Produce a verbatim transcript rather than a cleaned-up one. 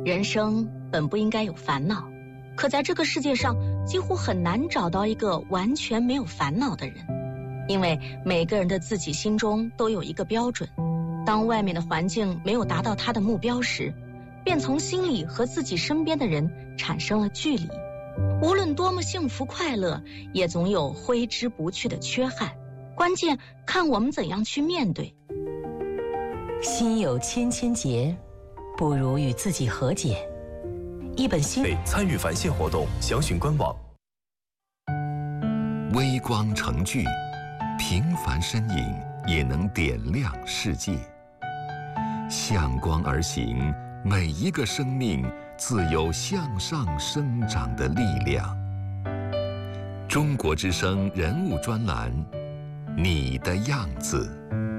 人生本不应该有烦恼，可在这个世界上几乎很难找到一个完全没有烦恼的人，因为每个人的自己心中都有一个标准，当外面的环境没有达到他的目标时，便从心里和自己身边的人产生了距离。无论多么幸福快乐，也总有挥之不去的缺憾，关键看我们怎样去面对。 心有千千结，不如与自己和解。一本新参与返现活动，详询官网。 微光成炬，平凡身影也能点亮世界。向光而行，每一个生命自有向上生长的力量。中国之声人物专栏，你的样子。